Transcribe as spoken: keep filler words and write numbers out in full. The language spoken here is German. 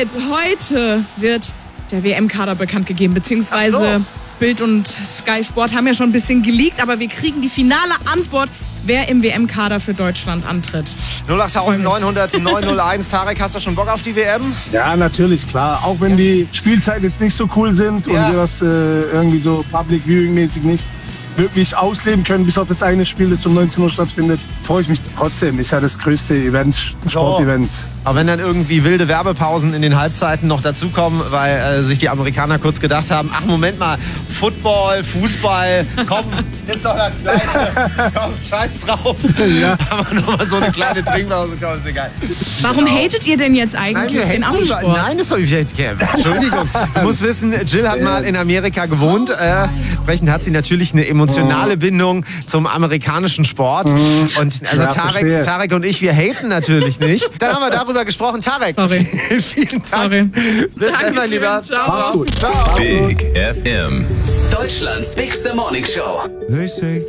Zeit. Heute wird der W M-Kader bekannt gegeben, beziehungsweise so. Bild und Sky Sport haben ja schon ein bisschen geleakt, aber wir kriegen die finale Antwort, wer im W M-Kader für Deutschland antritt. null acht neun null null neun null eins. Tarek, hast du schon Bock auf die W M? Ja, natürlich, klar. Auch wenn die Spielzeiten jetzt nicht so cool sind ja. und wir das äh, irgendwie so Public Viewing-mäßig nicht wirklich ausleben können, bis auf das eine Spiel, das um neunzehn Uhr stattfindet, freue ich mich trotzdem. Ist ja das größte Event, Sportevent. So. Aber wenn dann irgendwie wilde Werbepausen in den Halbzeiten noch dazukommen, weil äh, sich die Amerikaner kurz gedacht haben, ach Moment mal, Football, Fußball, komm, ist doch das Gleiche. Komm, scheiß drauf. Ja. Aber nochmal so eine kleine Trinkpause, komm, ist egal. Warum genau. hatet ihr denn jetzt eigentlich Nein, den Amisport? Nein, das soll ich jetzt Entschuldigung. Du musst wissen, Jill hat mal in Amerika gewohnt. Äh, entsprechend hat sie natürlich eine emotionale Bindung zum amerikanischen Sport. Und also ja, Tarek, Tarek und ich, wir haten natürlich nicht. Dann haben wir darüber gesprochen. Tarek, Sorry. vielen Dank. Sorry. Bis dann, mein Lieber. Ciao. Ciao. Big F M. Deutschlands bigste Morning Show. They say